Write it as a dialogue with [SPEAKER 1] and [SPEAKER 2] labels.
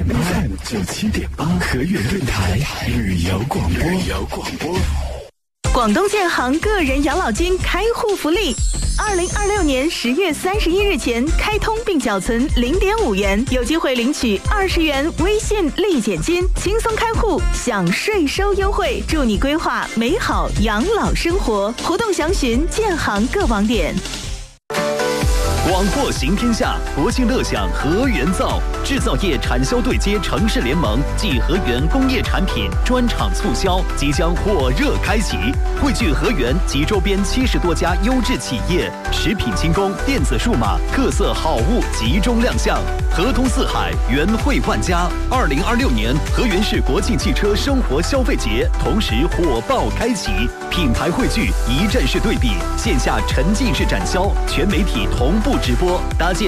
[SPEAKER 1] FM 97.8河源电台旅游广播。
[SPEAKER 2] 广东建行个人养老金开户福利，2026年10月31日前开通并缴存0.5元，有机会领取20元微信立减金，轻松开户享税收优惠，助你规划美好养老生活。活动详询建行各网点。
[SPEAKER 3] 广货行天下，国庆乐享河源造，制造业产销对接城市联盟暨河源工业产品专场促销即将火热开启，汇聚河源及周边70多家优质企业，食品轻工、电子数码、特色好物集中亮相，河通四海，源汇万家。2026年河源市国际汽车生活消费节同时火爆开启，品牌汇聚，一站式对比，线下沉浸式展销，全媒体同步直播，搭建